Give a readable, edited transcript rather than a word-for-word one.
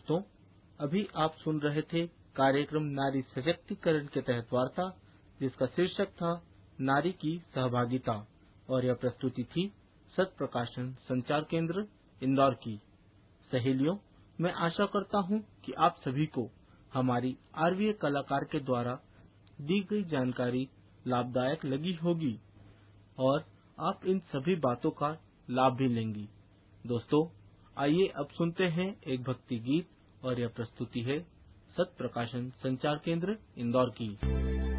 दोस्तों, अभी आप सुन रहे थे कार्यक्रम नारी सशक्तिकरण के तहत वार्ता, जिसका शीर्षक था नारी की सहभागिता, और यह प्रस्तुति थी सत्य प्रकाशन संचार केंद्र इंदौर की। सहेलियों, मैं आशा करता हूं कि आप सभी को हमारी आरवीए कलाकार के द्वारा दी गई जानकारी लाभदायक लगी होगी और आप इन सभी बातों का लाभ भी लेंगी। दोस्तों, आइए अब सुनते हैं एक भक्ति गीत, और यह प्रस्तुति है सत्य प्रकाशन संचार केंद्र इंदौर की।